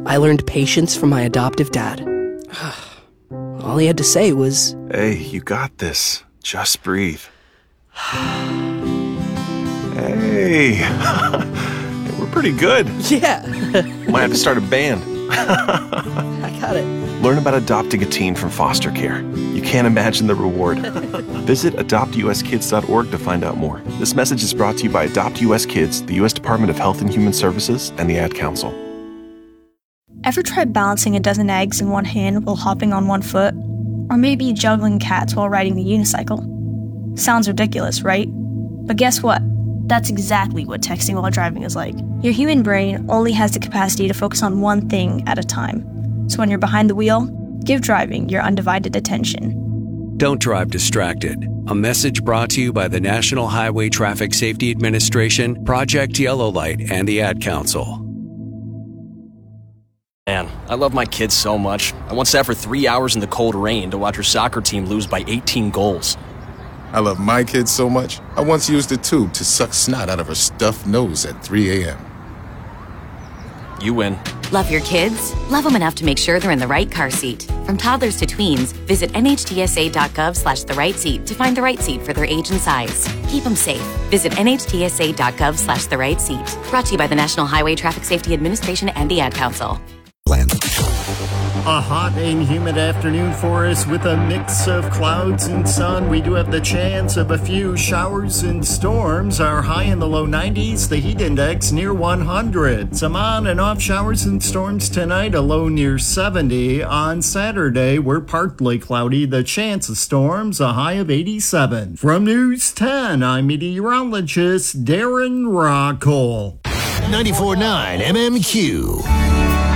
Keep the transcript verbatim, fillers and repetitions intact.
I learned patience from my adoptive dad. All he had to say was, "Hey, you got this. Just breathe." Hey, we're pretty good. Yeah. Might have to start a band. I got it. Learn about adopting a teen from foster care. You can't imagine the reward. Visit adopt u s kids dot org to find out more. This message is brought to you by Adopt U S Kids, the U S Department of Health and Human Services, and the Ad Council. Ever tried balancing a dozen eggs in one hand while hopping on one foot? Or maybe juggling cats while riding the unicycle? Sounds ridiculous, right? But guess what? That's exactly what texting while driving is like. Your human brain only has the capacity to focus on one thing at a time. So when you're behind the wheel, give driving your undivided attention. Don't drive distracted. A message brought to you by the National Highway Traffic Safety Administration, Project Yellow Light, and the Ad Council. Man, I love my kids so much. I once sat for three hours in the cold rain to watch her soccer team lose by eighteen goals. I love my kids so much, I once used a tube to suck snot out of her stuffed nose at three a.m. You win. Love your kids? Love them enough to make sure they're in the right car seat. From toddlers to tweens, visit N H T S A dot gov slash the right seat to find the right seat for their age and size. Keep them safe. Visit N H T S A dot gov slash the right seat. Brought to you by the National Highway Traffic Safety Administration and the Ad Council. A hot and humid afternoon for us with a mix of clouds and sun. We do have the chance of a few showers and storms. Our high in the low nineties, the heat index near one hundred. Some on and off showers and storms tonight, a low near seventy. On Saturday, we're partly cloudy, the chance of storms, a high of eighty-seven. From News ten, I'm meteorologist Darren Rockall. ninety-four point nine M M Q.